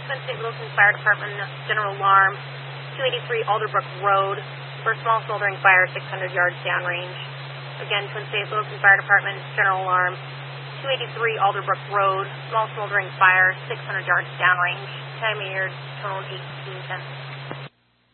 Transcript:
Twin St. Wilson Fire Department, general alarm, 283 Alderbrook Road, for a small smoldering fire 600 yards downrange. Again, Twin St. Wilson Fire Department, general alarm, 283 Alderbrook Road, small smoldering fire 600 yards downrange. Time of year, tone 1810.